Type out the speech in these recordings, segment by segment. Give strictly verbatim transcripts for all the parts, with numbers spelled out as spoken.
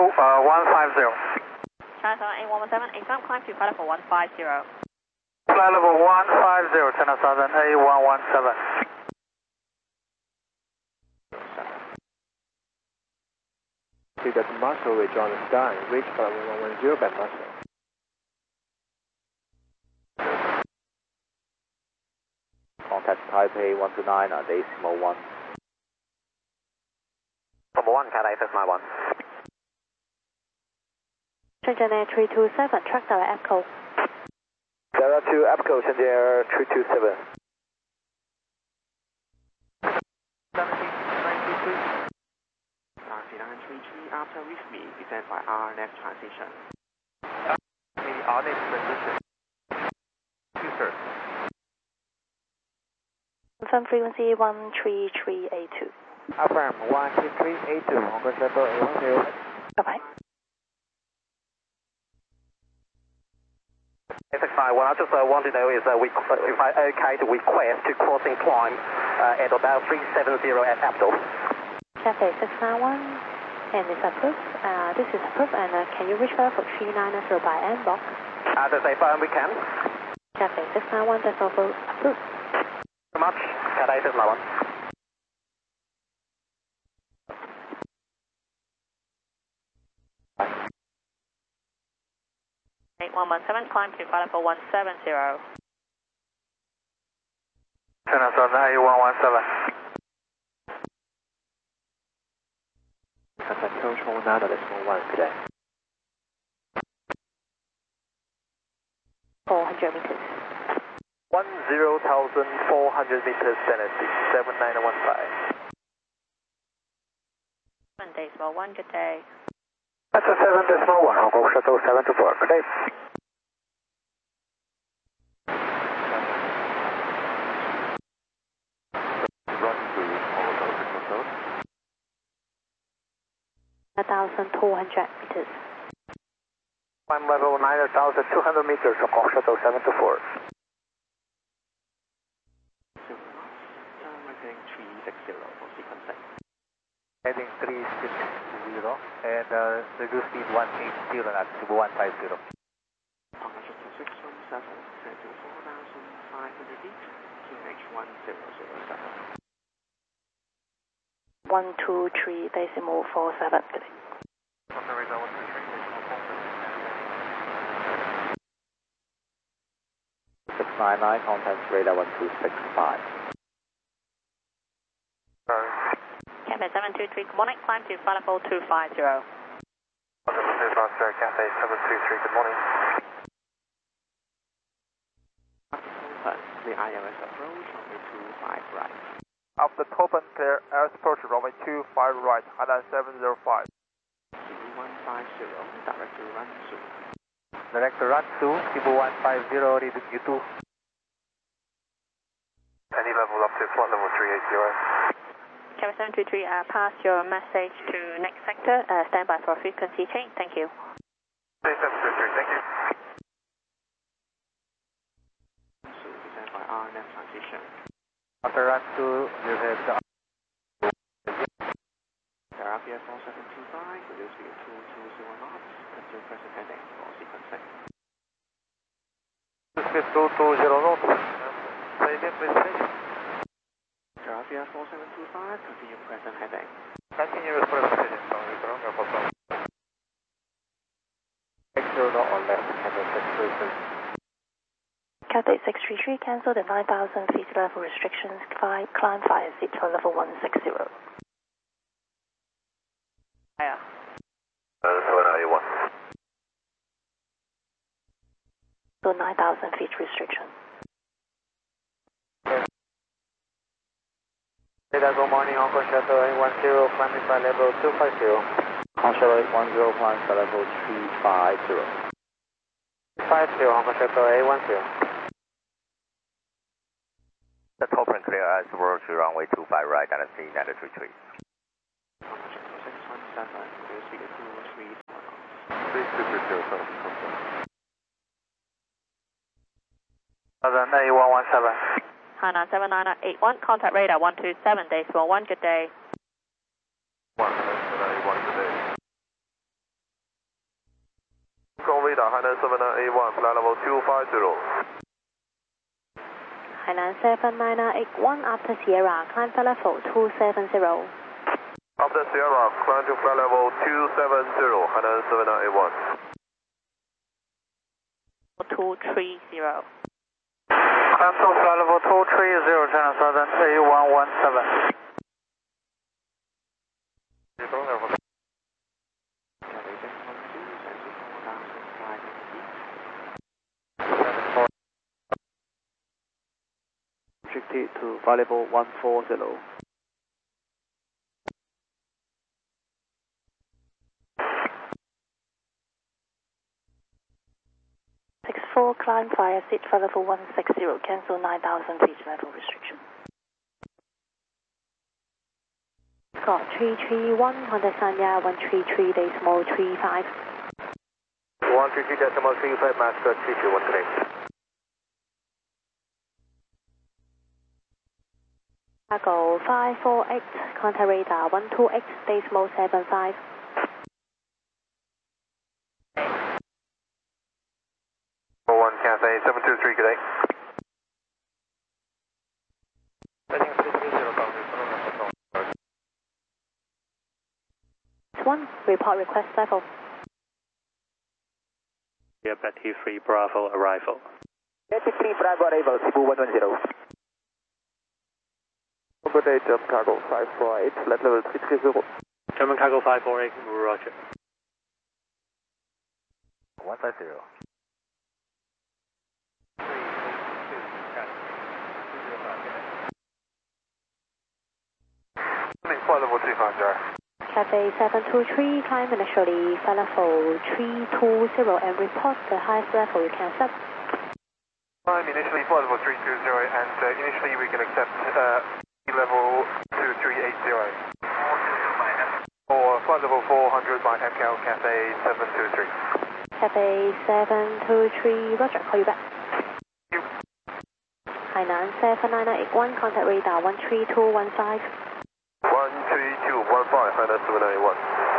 level uh, one five zero. China seven eight one one seven, eight climb to flight level one five zero. Flight level one five zero, China seven eight one one seven. To get muscle ridge on the sky, reach flight level one one zero by muscle. Contact Taipei one two nine on decimal one. Number one, Cathay six nine one. Shenzhen Air three two seven, track direct EPCO. Zero two, EPCO, Shenzhen Air three two seven. seventeen ninety-three. Taxi nine three three, after with me, descend by R left transition. The R left transition. Two, sir. Confirm frequency one three three eight two. Affirm one three three eight two, Hong Kong Shuttle eight one zero. Bye bye. six nine one, I just uh, want to know is uh, we, if I okay to request to crossing climb uh, at about three seven zero at Apto. Cathay six nine one, and it's approved. Uh, this is approved, and uh, can you reach flight for three nine zero by N box? As I say, firm we can. Cathay six nine one, that's also approved. Very much, Cathay six nine one. eight one one seven, climb to flight level one seven zero. China seven eight one one seven. Contact control nine on decimal one today. four hundred meters. one zero thousand four hundred meters, Tennessee, seven nine one five. seven decimal one, good day. That's a seven decimal one, Hong Kong Shuttle seven two four. Good day. one thousand two hundred meters. Climb level nine thousand two hundred meters, Hong Kong Shuttle seven two four. Heading three six zero for sequencing. Heading three six zero, and uh, the good speed one eight zero at one five zero. Hong Kong Shuttle six one seven, set to four thousand five hundred feet, Q H one zero zero seven. one two three decimal four seven. six nine nine, contact radar one two six five. Cathay seven two three, good morning, climb to flight level two five zero. Cathay seven two three, good morning. The I L S approach, runway two five right. After top and clear, air approach runway two five right, Hainan seven zero five. Cebu one five zero, direct to run soon. Direct to run to Cebu one five zero, read U two. Any level up to flight level three eight zero. Cathay seven two three, uh, pass your message to next sector, uh, stand by for frequency change, thank you. seven two three, thank you. So descend by R left transition. After run to, you have the Terravia four seven two five, reduce speed two two zero knots, continue present heading for sequencing. speed two two zero knots. Say again, please, please. Terravia four seven two five, continue present heading. Continuous present heading, sorry, wrong, no problem. External on left, Cathay six three three. Cathay six three three, cancel the nine thousand feet level restrictions, climb, climb five feet to level one six zero. Yeah. Uh, seven eight one. So nine thousand feet restriction. Data, good morning, Hong Kong Shuttle eight one zero, climbing by level two five zero. Hong Kong Shuttle eight one zero, climb by level three five zero. five zero, Hong Kong Shuttle eight one zero. The top and clear as approach runway two five right and C nine three three. Hong Kong Shuttle six one seven, reduce speed two three zero knots. three two three zero, sorry. seven eight one one seven. Hainan seven nine eight one, contact radar one two seven, decimal one, good day. one seven eight one, good day. radar, Hainan seven nine eight one, flight level two five zero. Hainan seven nine eight one after Sierra, climb flight level two seven zero. After Sierra, climb to flight level two seven zero, Hainan seven nine eight one. two three zero. Climb to flight level two three zero, China Southern A one one seven. Restricted to flight level one four zero. six four, climb via seat for level one six zero, cancel nine thousand feet level restriction. Scott three three one, Honda Sanya one three three decimal three five. one three three decimal three five, Master three two one today. Cargo five four eight, contact radar one two eight decimal seven five. one Cathay seven two three, good day. one, report request level. Yeah, Betty three Bravo arrival. Betty three Bravo arrival, Cebu one one zero. Good day, German Cargo five four eight, flight level three three zero. German Cargo five four eight, roger. one five zero. Flight level three five zero. Cathay seven two three, climb initially flight level three two zero and report the highest level you can accept. Climb initially flight level three two zero and uh, initially we can accept uh, level two three eight zero. Or flight level four hundred by M C A L Cathay seven two three. Cathay seven two three, roger, call you back. You. Hainan seven nine eight one, contact radar one three two one five. one three two one five, Hainan seven nine eight one.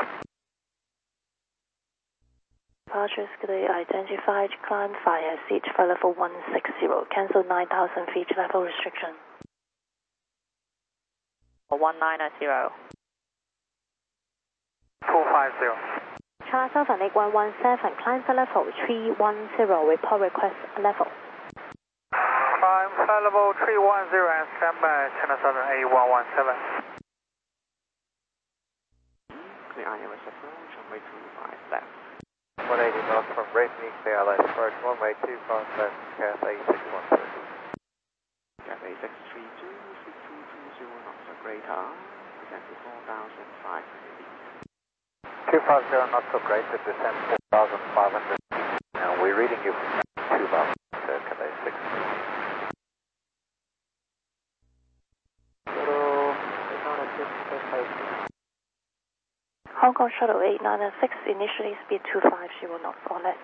Departures today identified, climb via seat for level one six zero, cancel nine thousand feet level restriction. one nine zero. two five zero. China Southern eight one one seven, climb flight level three one zero, report request level. Climb flight level three one zero and stand by China Southern A one one seven. Clear I M S approach, runway two five left. one eighty knots from Brittany, clear I L S approach, runway two five left, Cathay six one three. Cathay six three two, six two two zero knots of greater, descend to four thousand five hundred feet. two five zero knots of greater, descend four thousand five hundred feet. Now we're reading you from two thousand, so Cathay six. Hong Kong Shuttle eight nine six, initially speed two five zero knots or less.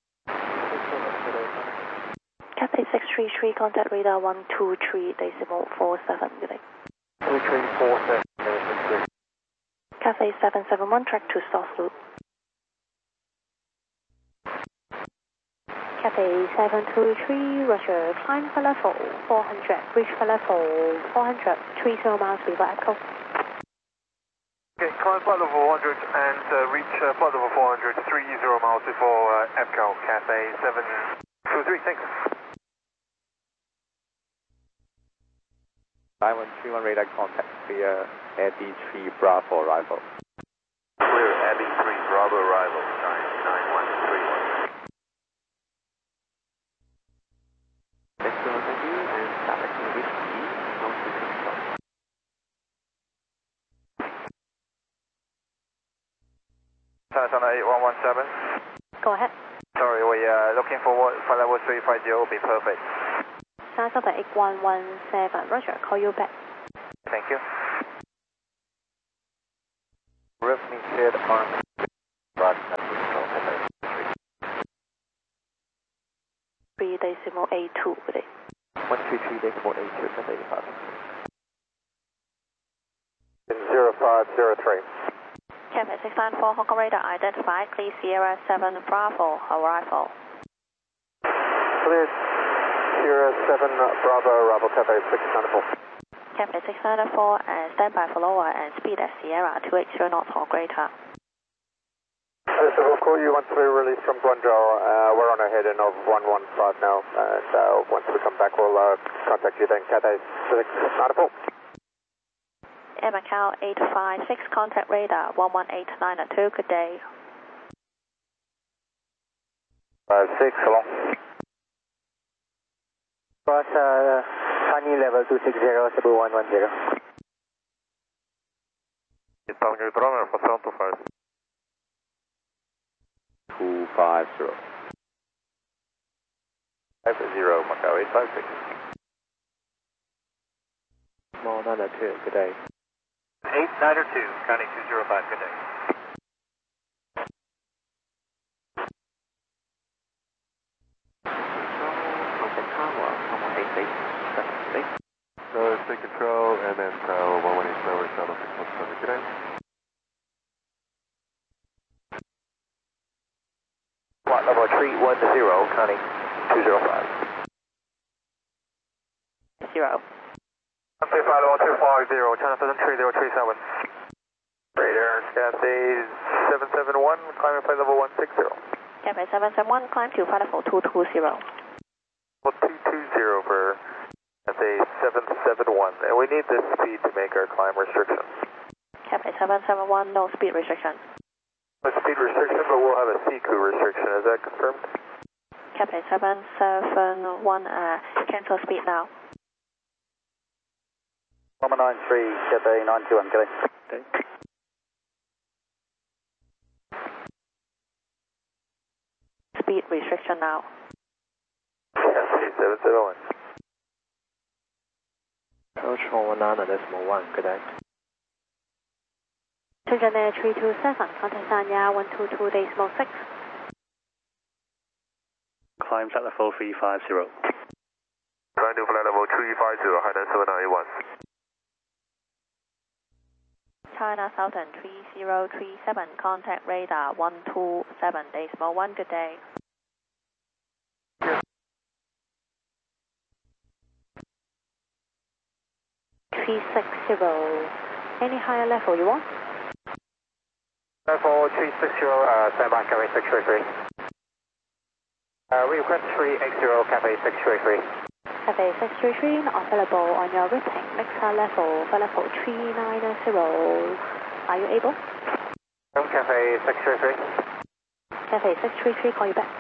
Cathay six three three, contact radar one two three decimal four seven, good day. two three four seven, three. Cathay seven seven one, track to South Loop. Cathay seven two three, roger, climb flight level four hundred, reach flight level four hundred, three zero miles before Echo. Okay, climb flight level one hundred and uh, reach uh, flight level four hundred, three zero miles before uh, M C A L Cathay seven two three, thanks. nine one three one radar contact via Eddie three Bravo arrival. Clear, Eddie three Bravo arrival, nine one three one. Excellent, thank you, and direct to whiskey, no frequent stop. China eight one one seven. Go ahead. Sorry, we are looking for what flight level three five zero will be perfect. China Southern eight one one seven, roger, call you back. Thank you. Brittany cleared arm. three decimal A two, good day. one two three decimal eight two, Cathay departure. zero five zero three. Cathay six nine four Hong Kong radar identified, clear Sierra seven Bravo, arrival. Clear Sierra seven Bravo, arrival Cafe six nine four. Cafe six nine four and standby for lower and speed at Sierra two eighty knots or greater. Uh, so we'll call you once we're released from Guangzhou. Uh, we're on our heading of one one five now, and uh, once we come back, we'll uh, contact you then. Cathay six nine four. Air Macau eight five six, contact radar one one eight nine two, good day. five six, hello. Cross uh, Honey level two six zero, Cebu one one zero. It's on your drone for seven two five. two five zero. five zero, Macau eight five six. Small nine two, good day. eight nine two, counting two zero five, good day. Contact tower, one one eight eight seven six. No, state control, M S Tower one one eight seven, shuttle six one seven, good day. Flight level three one zero, counting two zero five. Zero. Flight level two five zero, China seven three zero three seven. Radar, Cathay seven seven one, climbing flight level one six zero. Cafe seven seven one, climb to flight level two two zero. Well, two two zero for Cathay seven seven one, and we need this speed to make our climb restriction. Cafe seven seven one, no speed restriction. A speed restriction, but we'll have a C crew restriction, is that confirmed? Cafe seven seven one, uh, cancel speed now. one nine three, Cathay nine two one, good day. Speed restriction now. Cathay seven seven one. Approach one nine decimal one, good day. Shenzhen Air three two seven, contact Sanya one two two decimal six. Climb flight level three five zero. Climb to flight level three five zero, Hainan seven nine eight one. China Southern three zero three seven, contact radar one two seven decimal one, good day. three six zero. Any higher level you want? Level three six zero, uh, standby, Cathay six three three. Uh, request three eight zero, Cathay six three three. Cafe six three three, not available on your routing. Next higher level, for level three nine zero. Are you able? Cathay six three three. Cafe six three three, call you back.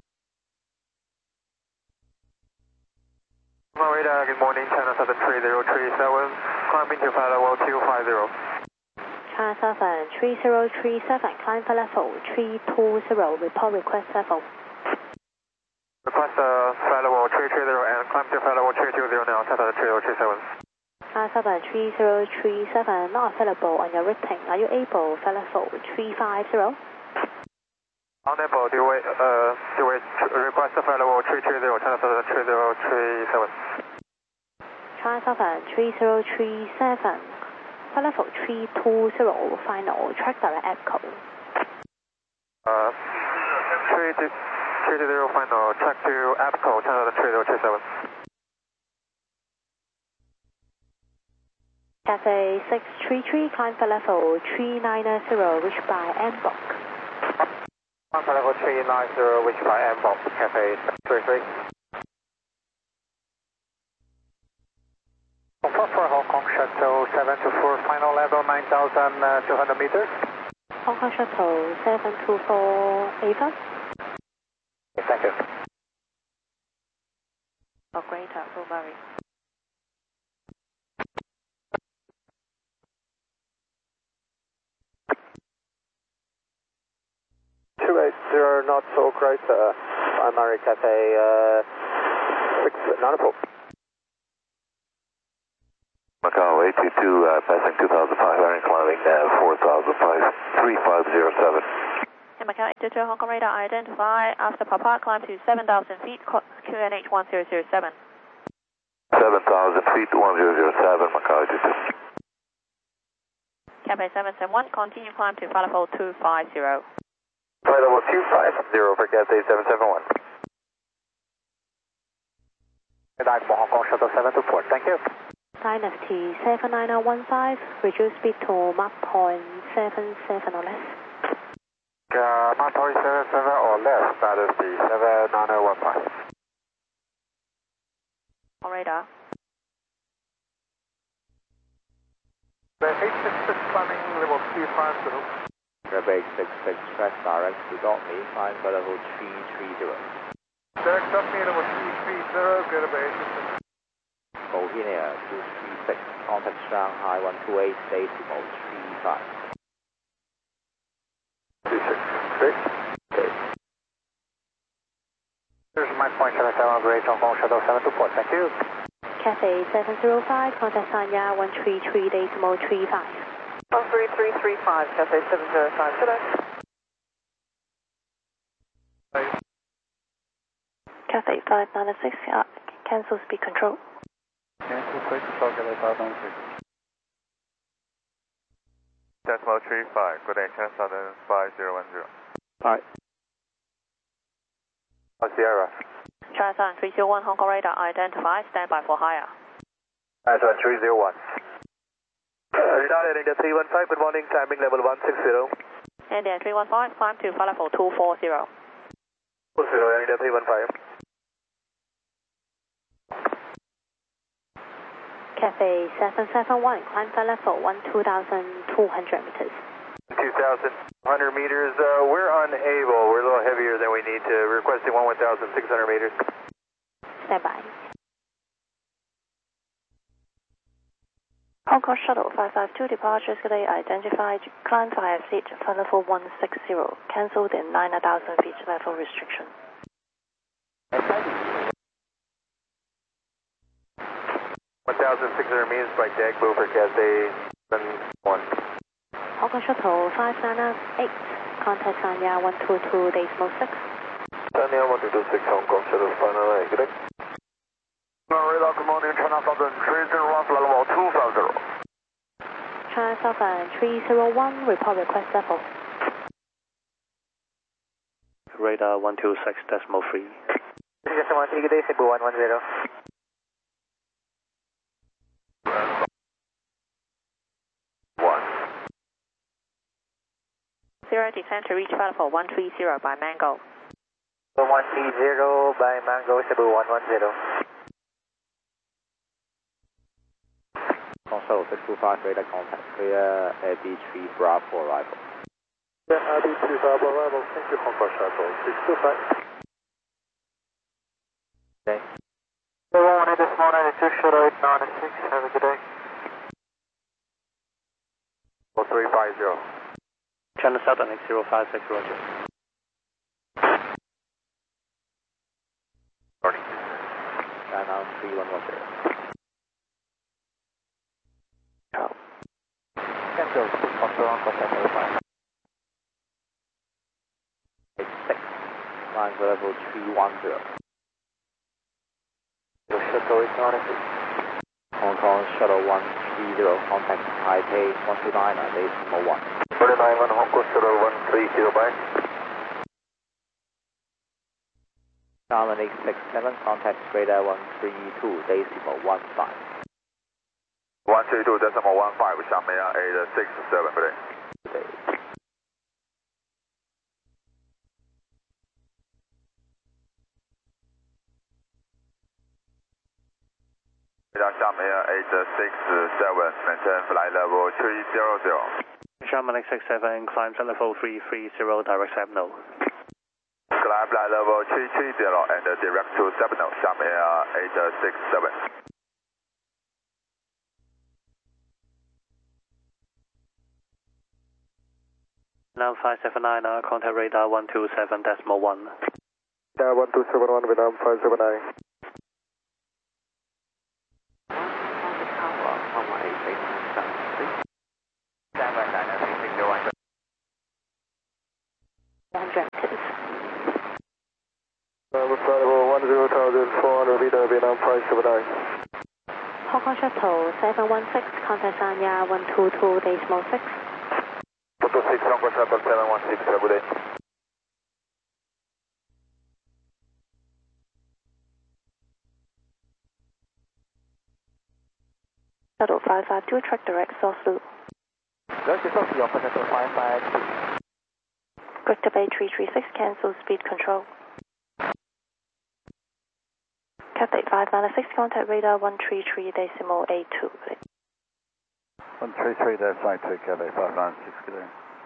Radar, good morning, China seven three zero three seven, climbing to flight level two five zero. China seven three zero three seven, climb for level three two zero, report request level. Request uh, flight level three three zero and climb to flight level three two zero now, China three zero three seven. China seven three zero three seven, not available on your routing. Are you able for level three five zero? Unable, do we, uh, do we request the flight level three three zero, China seven three zero three seven. China seven three zero three seven, for level three two zero, final, track direct echo. Uh, three two zero final, track to APCO, China three zero three seven. Cathay six three three, climb for level three nine zero, reached by Mbok. Climb for level three nine zero, reached by Mbok, Cathay six three three. For Hong Kong Shuttle seven two four, final level nine thousand two hundred meters. Hong Kong Shuttle seven two four, Ava. Okay, thank you. Or greater, Blueberry. two eight zero knots, all greater. Primary Cathay uh, six nine four. Macau eight two two, uh, passing two thousand five hundred, climbing uh, four thousand five, three five zero seven. Air Macau eight two two, Hong Kong radar identify, after Papa, climb to seven thousand feet, Q N H one zero zero seven. seven thousand feet, one zero zero seven, Macau eight two two. Cathay seven seven one, continue climb to flight level two five zero. Flight level two five zero for Cathay seven seven one. Nine for Hong Kong Shuttle seven two four, thank you. Dynasty seven nine zero one five, reduce speed to Mach point seven seven or less. Uh, Mach point seven seven or less, Dynasty seven nine zero one five. On radar. eight six six climbing level two five zero. Quebec six six, track direct to dot me, climb for level three three zero. Direct dot me level three three zero, good about eight six six. Bohemia two three six, contact Shanghai one two eight, decimal three five. two six six. Okay. Here's my point seven seven, great Hong Kong Shuttle seven two four, thank you. Cathay seven zero five, contact Sanya one three three, decimal three five. one three three three five, Cathay seven zero five, today. Cathay five nine six, uh, cancel speed control. Cancel speed control, Cathay five nine six. Decimal three five, good day, China Southern five zero one zero. Alright. Sierra. China Southern three zero one, Hong Kong radar identified, standby for higher. That's one three zero one. Radar India three one five, good morning, timing level one six zero. India three one five, climb to flight level two four zero. four zero, India three one five. Cathay seven seven one, climb flight level one two thousand two hundred meters. two thousand one hundred meters, uh, we're unable, we're a little heavier than we need to, requesting one one thousand six hundred meters. Standby. Hong Kong Shuttle five five two, departures today identified, climb via seat, flight level one six zero, cancel the nine thousand feet level restriction. one thousand six hundred meters by deck, move for Cathay seven one. Hong Kong Shuttle five nine eight, contact Sanya one two two, decimal six. Sanya one two two six, Hong Kong Shuttle five nine eight, good day. Radar, good morning, China Southern three zero one, flight level two five zero. China Southern three zero one, report request level. Radar one two six decimal three. Decimal three, good day, Cebu one one zero. One. Zero descent to reach flight level one three zero by Mango. one three zero by Mango, Cebu one one zero. Hong Shuttle six two five, radar contact, clear Air D three Bravo arrival. Yeah, Air D three Bravo arrival, thank you, Hong Kong Shuttle six two five. Okay. one eight four nine two, Shuttle eight nine six, have a good day. four three five zero. China Southern X zero five six, roger. Morning. China three one one zero. Cancel, Foxtrot on contact level five. eight six, climb for level three one zero. Shuttle eight nine six. Hong Kong Shuttle one three zero, contact Taipei one two nine, decimal one. one nine one, Hong Kong Shuttle one three zero by. Shanghai eight six seven, contact radar one three two, decimal one five. one three two decimal one five, Shanghai eight six seven, good day. Good day. Shanghai eight six seven, maintain flight level three zero zero. Shanghai six seven, climb flight level three three zero, direct Sabno. Climb flight level three three zero and direct to Sabno, Shanghai eight six seven. Now five seven nine, uh, contact radar one two seven decimal one. Yeah, one two seven one, Vietnam five seven nine. one hundred meters. Number flight level one zero thousand four hundred, leader Vietnam five seven nine. Hong Kong Shuttle seven one six, contact Sanya one two two, decimal six. six, Hong Kong Shuttle seven one six, have a good day. Shuttle five five two, track direct South Loop. Roger, Sophie, Hong Kong Shuttle five five two. Victor Bay three three six, cancel speed control. Cathay five nine six, contact radar one three three decimal eight two. one three three dash eight two, Cathay five nine six, good day.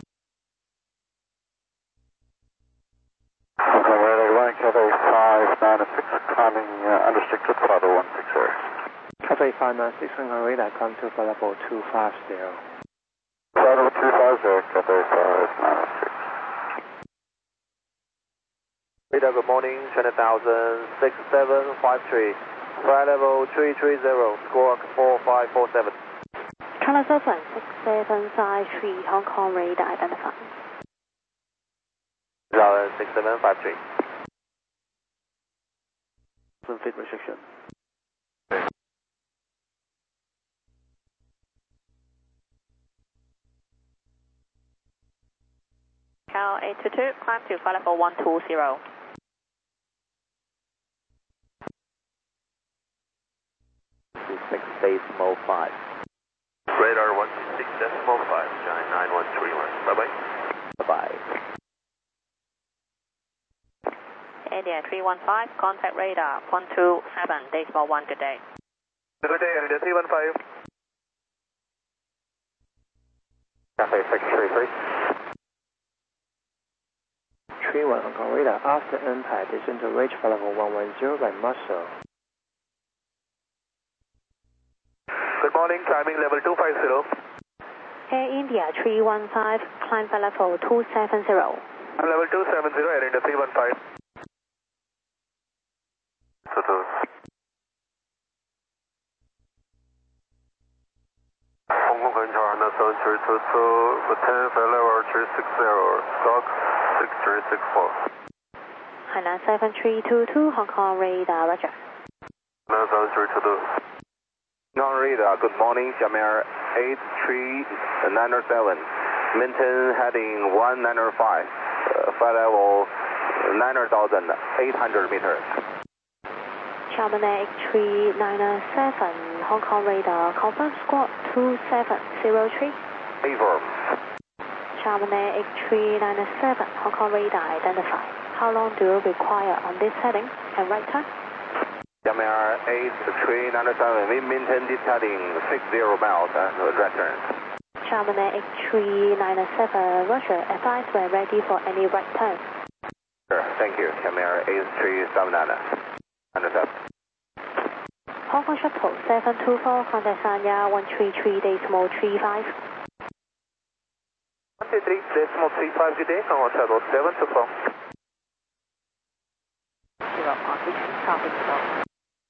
Hong Kong radar one, Cathay five nine six, climbing uh, unrestricted flight one six zero. Cathay five nine six, Hong Kong radar, come to flight level two five zero. Flight level two five zero, Cathay five nine six. Radar, good morning, China one thousand, six seven five three. Flight level three three zero, squawk four five four seven. China Southern six seven five three, Hong Kong radar identified. Radar six seven five three. Some feet restriction. Cal eight two two, climb to flight level one two zero. six decimal five. Radar one six decimal five, China nine one three one. Bye bye. Bye bye. India three one five, contact radar one two seven decimal one, good day. Good day, India three one five. Cathay six three three. three one Hong Kong radar, after impact, descend to reach flight level one one zero by muscle. Good morning, climbing level two five zero. Air India three one five, climb flight level two seven zero. Level two seven zero, Air India three one five. Hong Kong Control Honda seven three two two, return flight level three six zero, stock six three six four. Hainan seven three two two, Hong Kong radar, roger. Hainan seven three two two. Hong Kong radar, good morning, Xiaomi eight three nine seven, maintain heading one nine five, uh, flight level nine thousand eight hundred meters. Xiaomi X three nine seven, Hong Kong radar, confirm squawk two seven zero three. Affirm. Xiaomi X three nine seven, Hong Kong radar identified. How long do you require on this heading and right time? Xiaomi eight three nine seven, we maintain this heading sixty miles and return. Xiaomi X three nine seven, roger, advise we're ready for any right turn. Sure, thank you, Xiaomi eight three seven nine. Understood. Hong Kong Shuttle seven two four, contact Sanya one three three decimal three five. one two three decimal three five, good day, Hong Kong Shuttle seven two four. Zero on six, traffic zero.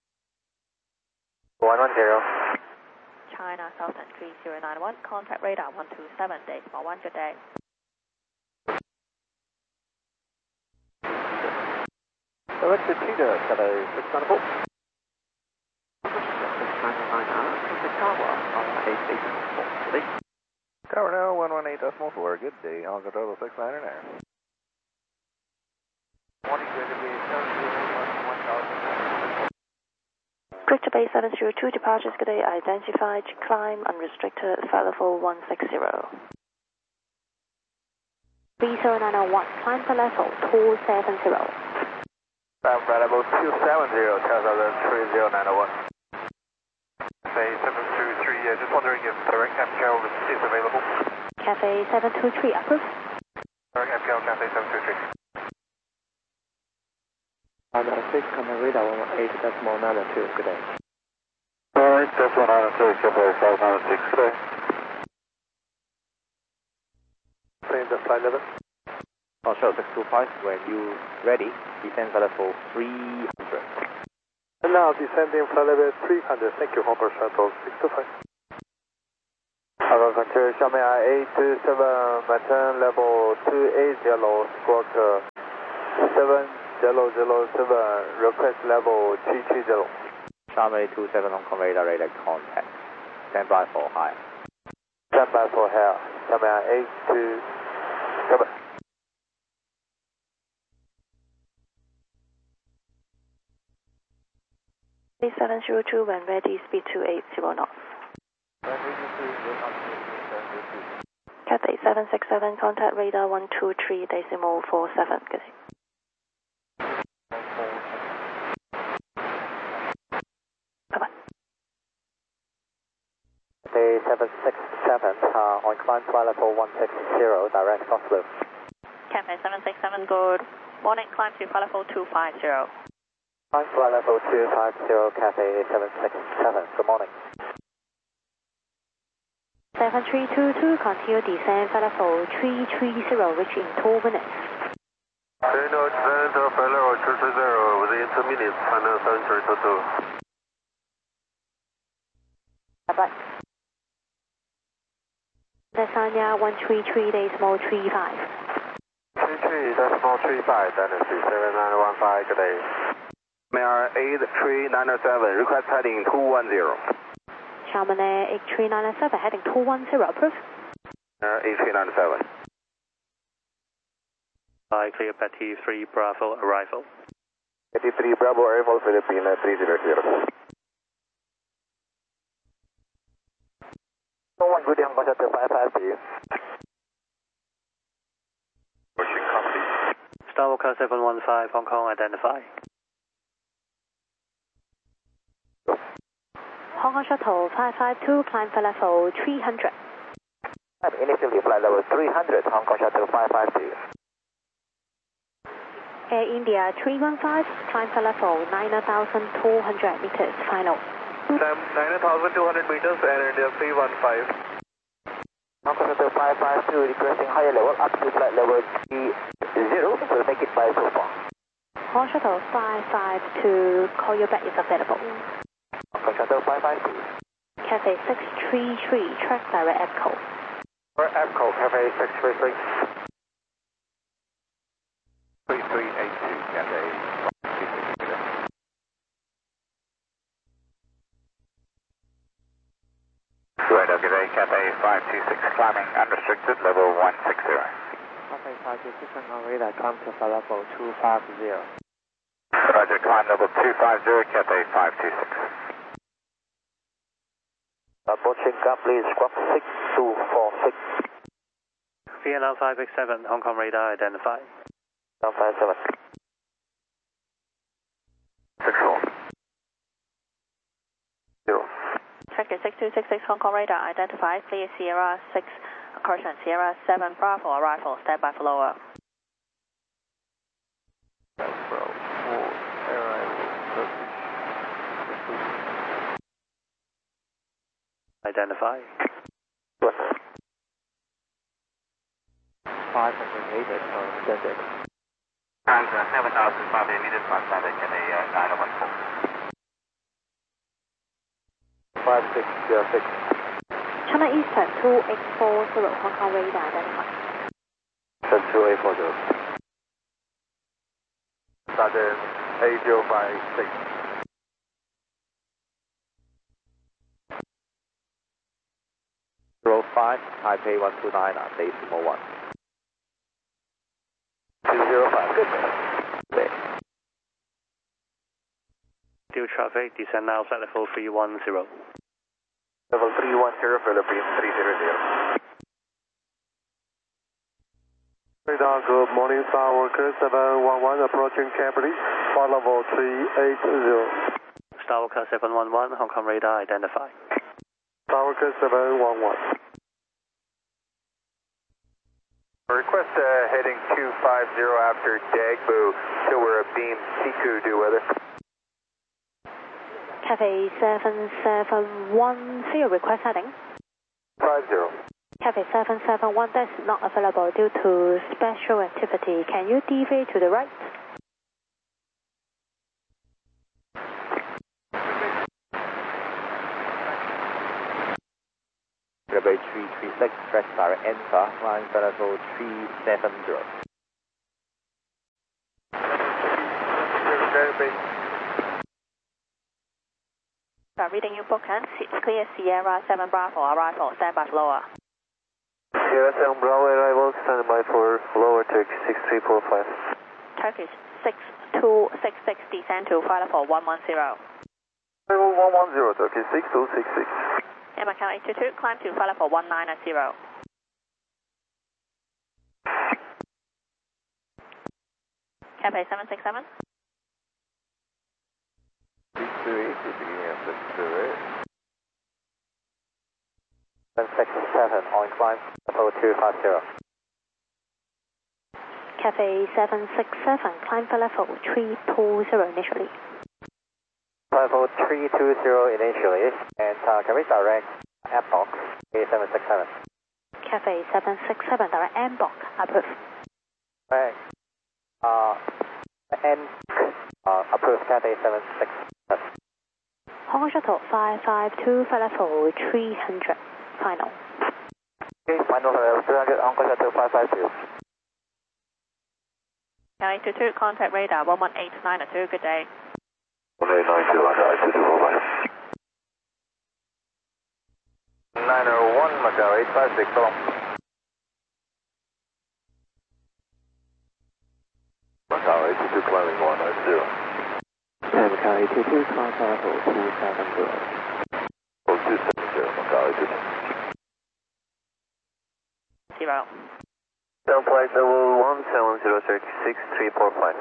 one one zero. China Southern three zero nine one, contact radar one two seven decimal one, good day. Directed Cheetah, Cathay six nine four. Tower now one one eight decimal four, good day, Hong Kong Total six nine in air. Morning, Victor Bay seven zero two, departures good day, identified, climb unrestricted, flight level one six zero. three zero nine one, climb flight level two seven zero. Flight level two seven zero, Tower three zero nine one. Say seven two three, uh, just wondering if direct M K L is available. Cathay seven two three, approved. Direct M K L, Cathay seven two three. five nine six, contact radar one one eight decimal nine two, good day. one eight decimal nine two, Cathay five nine six, good day. Plane the flight level. On shuttle six two five, when you ready, descend flight level three hundred. And now descending flight level three hundred, thank you, Hong Kong Shuttle six two five. Hong Kong Control, Xiaomi eight two seven, maintain level two eight zero, squawk seven zero zero seven, request level three three zero. Xiaomi two seven Hong Kong radar, radar contact. Stand by for high. Stand by for high. Xiaomi eight two seven zero two when ready, speed two eight zero knots. Cathay seven six seven, contact radar one two three decimal four seven. Good day. Bye-bye. Cathay seven six seven, uh, on climb flight level one six zero, direct Oslo. Cathay seven six seven, good morning, climb to flight level two five zero. Climb flight level two five zero, Cathay seven six seven, good morning. seven three two two, continue descent flight level three three zero, reach in two minutes. Continue descent of flight level two three zero within two minutes, final seven three two two. Bye-bye. Lasagna one three three decimal three five. three three decimal three five, Dynasty seven nine one five, good day. Mayor eight three nine seven, request heading two one zero. Xiamen Air eight three nine seven, heading two one zero, approved. Mayor eight three nine seven. Hi, clear Betty three Bravo arrival. Betty three Bravo arrival, Philippine three zero zero. one good, Hong Kong Shuttle five five zero. Pushing copy. Starwalker seven one five, Hong Kong identify. Hong Kong Shuttle five five two, climb flight level three hundred. Initially flight level three hundred, Hong Kong Shuttle five five zero. Air India three one five, climb flight level nine thousand two hundred meters, final. nine thousand two hundred meters, Air India three one five. Hong Kong Shuttle five five two, requesting higher level up to flight level three zero, will make it by so far. Hong Kong Shuttle five five two, call you back if available. Hong Kong Shuttle five five two. Cathay six three three, track direct Echo. For Echo, Cathay six three three. three three eight two, Cathay three six zero. Right, okay, Cathay five two six, climbing unrestricted, level one six zero. Cathay five two six, Hong Kong radar, climb to flight level two five zero. Roger, climb level two five zero, Cathay five two six. Approaching gap, please, squawk six two four six. V N L five six seven, Hong Kong radar identify. one five seven. six four. Zero. Tractor six two six six, Hong Kong radar identify, clear Sierra six, correction, Sierra seven Bravo arrival, standby for lower. Identify. five hundred meters on standard. And uh, seven thousand five hundred meters on standard, Cathay uh, nine one four. five six zero six. China Eastern two eight four zero, Hong Kong radar identify. two eight four zero. Sergeant eight zero five six. zero five, Taipei one two nine, decimal one. two zero five, good. Good. Deal traffic, descend now, flight level three one zero. Level three one zero, Philippines three zero zero. Radar, good morning, Starwalker seven one one, approaching Cambridge, flight level three eight zero. Starwalker seven one one, Hong Kong radar identify. Starwalker seven one one. Request uh, heading two five zero after Dagbu, so we're a beam Siku due weather. Cathay seven seven one zero, request heading. five zero. Cathay seven seven one, that's not available due to special activity. Can you deviate to the right? Runway three three six, track direct enter, line flight level three seven zero. Reading you book and clear Sierra seven Bravo arrival, standby for lower. Sierra seven Bravo arrival, standby for lower Turkish six three four five. Turkish six two six six, descend to flight level one one zero. Level one one zero, Turkey six two six six. Yeah, Macau eight two two, climb to flight level one nine zero. Cathay seven six seven. six two eight, the beginning of six two eight. seven six seven, on climb, level two five zero. Cathay seven six seven, climb for level three two zero initially. Level three two zero initially, and uh, can we direct Airbox A seven six seven? Cathay seven six seven, direct M block, approved. Right. Uh, and uh, approved Cathay seven six seven. Hong Kong Shuttle five five two, flight level three hundred, final. Okay, final level three hundred, Hong Kong Shuttle five five two. eight two two, contact radar one one eight nine two, good day. one eight nine two, eight two two four five. nine oh one, Macau eight five six, so long. Macau eight two two, climbing one nine zero. And Macau eight two two, climb for level two seven zero. Oh, two seven zero, Macau eight two two. Zero. Down flight level one seven zero, six three four five.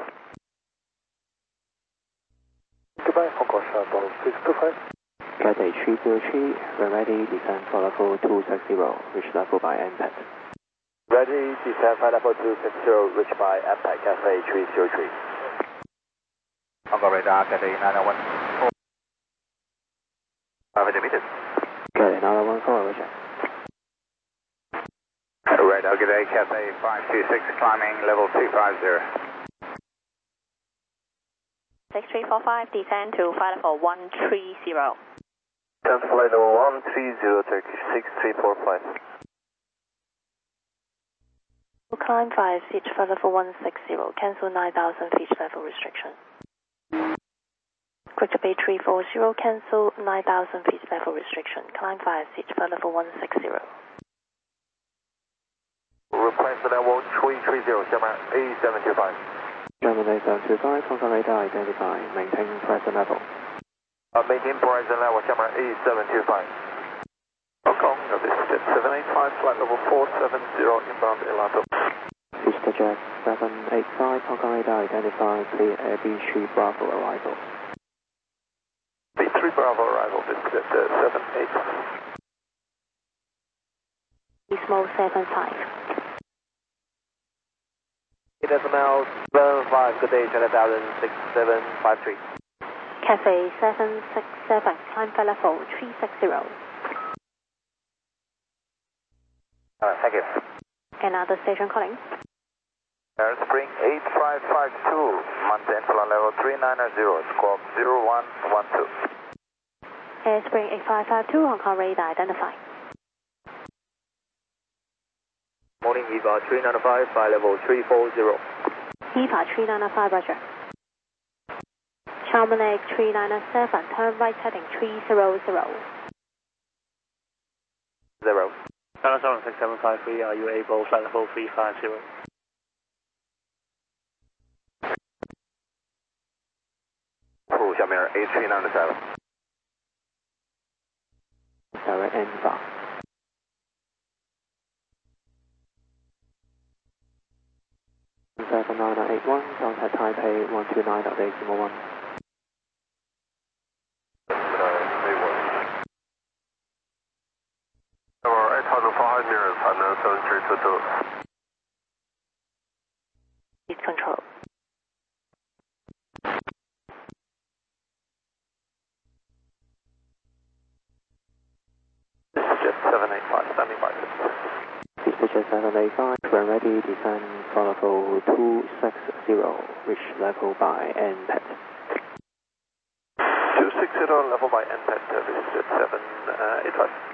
Goodbye, Hong Kong Shuttle six two five. Cathay three zero three, we're ready, descend for level two six zero, reach level by N P A T. Ready, descend flight level two six zero, reached by N P A T, Cathay three zero three. Hong Kong radar, Cathay nine oh one. five hundred meters. Cathay nine oh one, forward, Roger. Radar, good day, Cathay five two six, climbing level two five zero. six three four five, descend to flight level one three zero. Descend flight level one three zero, Turkish six three four five. Climb five feet for level one six zero, cancel nine thousand feet level restriction. Quick Bay three four zero, cancel nine thousand feet level restriction. Climb five feet for level one six zero. Request level three three zero, Sherman A seven two five. German A seven two five, Hong Kong radar identify, maintain present level. Uh, maintain present level, Sherman A seven two five. Hong Kong, this is jet seven eight five, flight level four seven zero, inbound Elato. Easter Jet seven eight five, Hong Kong radar identify, clear Air B three Bravo arrival. B three Bravo arrival, this is jet uh, seven eight five. Small seven five. Decimal seven five, good day, China thousand six seven five three. Cathay seven six seven, climb for level three six zero. Alright, thank you. Another station calling. Air Spring eight five five two, maintain flight level three nine zero, squawk zero one one two. Airspring eight five five two, Hong Kong radar identify. Morning, Eva three nine five, flight level three four zero. Eva three nine five, roger. Chamonix three nine seven, turn right heading three zero zero. Zero. China seven six seven five three, are you able flight level three five zero? Oh, 下面 A three nine seven. Direct N bar. seven nine eight one, contact Taipei one two nine point eight zero one. Number eight thousand four hundred meters, Hainan seven three two two. Speed control. This is jet seven eight five, standing by. Easter Jet seven eight five, when ready, descend for level two six zero, reach level by N P A T. two six zero, level by N P A T, this is jet seven eight five.